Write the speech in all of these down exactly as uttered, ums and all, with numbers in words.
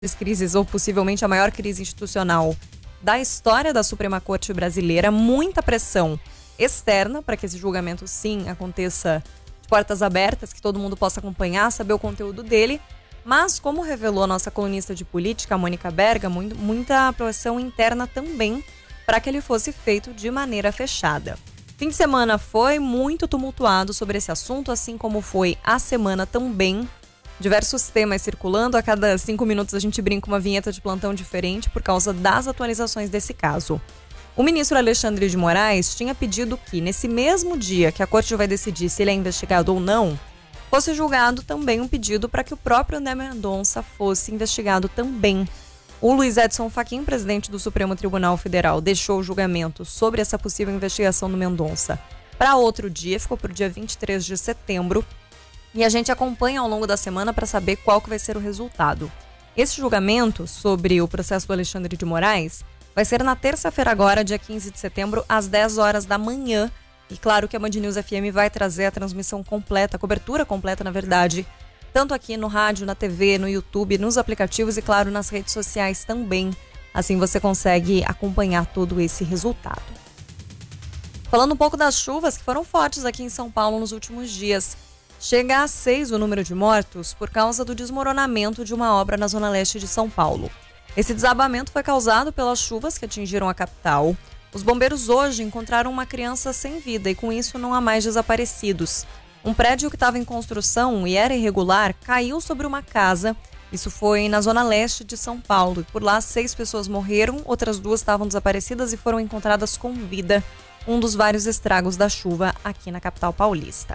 crises ou possivelmente a maior crise institucional da história da Suprema Corte brasileira, muita pressão externa para que esse julgamento sim aconteça de portas abertas, que todo mundo possa acompanhar, saber o conteúdo dele, mas como revelou a nossa colunista de política, a Mônica Berga, muito, muita pressão interna também para que ele fosse feito de maneira fechada. Fim de semana foi muito tumultuado sobre esse assunto, assim como foi a semana também. Diversos temas circulando, a cada cinco minutos a gente brinca uma vinheta de plantão diferente por causa das atualizações desse caso. O ministro Alexandre de Moraes tinha pedido que, nesse mesmo dia que a corte vai decidir se ele é investigado ou não, fosse julgado também um pedido para que o próprio André Mendonça fosse investigado também. O Luiz Edson Fachin, presidente do Supremo Tribunal Federal, deixou o julgamento sobre essa possível investigação do Mendonça para outro dia, ficou para o dia vinte e três de setembro. E a gente acompanha ao longo da semana para saber qual que vai ser o resultado. Esse julgamento sobre o processo do Alexandre de Moraes vai ser na terça-feira agora, dia quinze de setembro, às dez horas da manhã. E claro que a Band News F M vai trazer a transmissão completa, a cobertura completa, na verdade, tanto aqui no rádio, na T V, no YouTube, nos aplicativos e, claro, nas redes sociais também. Assim você consegue acompanhar todo esse resultado. Falando um pouco das chuvas que foram fortes aqui em São Paulo nos últimos dias. Chega a seis o número de mortos por causa do desmoronamento de uma obra na zona leste de São Paulo. Esse desabamento foi causado pelas chuvas que atingiram a capital. Os bombeiros hoje encontraram uma criança sem vida e com isso não há mais desaparecidos. Um prédio que estava em construção e era irregular caiu sobre uma casa. Isso foi na zona leste de São Paulo. Por lá, seis pessoas morreram, outras duas estavam desaparecidas e foram encontradas com vida. Um dos vários estragos da chuva aqui na capital paulista.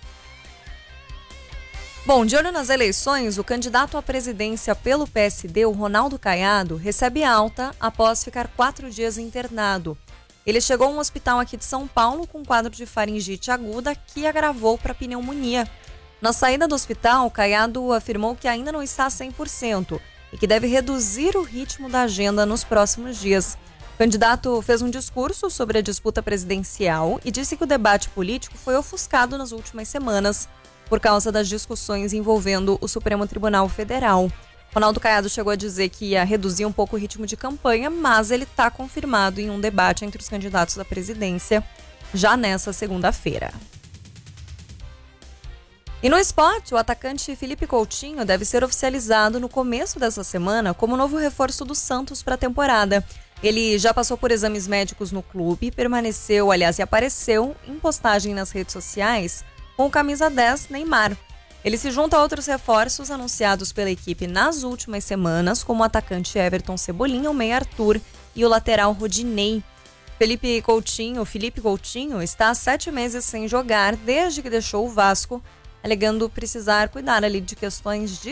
Bom, de olho nas eleições, o candidato à presidência pelo P S D, o Ronaldo Caiado, recebe alta após ficar quatro dias internado. Ele chegou a um hospital aqui de São Paulo com um quadro de faringite aguda que agravou para pneumonia. Na saída do hospital, Caiado afirmou que ainda não está cem por cento e que deve reduzir o ritmo da agenda nos próximos dias. O candidato fez um discurso sobre a disputa presidencial e disse que o debate político foi ofuscado nas últimas semanas por causa das discussões envolvendo o Supremo Tribunal Federal. Ronaldo Caiado chegou a dizer que ia reduzir um pouco o ritmo de campanha, mas ele está confirmado em um debate entre os candidatos à presidência já nessa segunda-feira. E no esporte, o atacante Felipe Coutinho deve ser oficializado no começo dessa semana como novo reforço do Santos para a temporada. Ele já passou por exames médicos no clube, permaneceu, aliás, e apareceu em postagem nas redes sociais com o camisa dez Neymar. Ele se junta a outros reforços anunciados pela equipe nas últimas semanas, como o atacante Everton Cebolinha, o meia Arthur e o lateral Rodinei. Felipe Coutinho, Felipe Coutinho está há sete meses sem jogar desde que deixou o Vasco, alegando precisar cuidar ali de questões de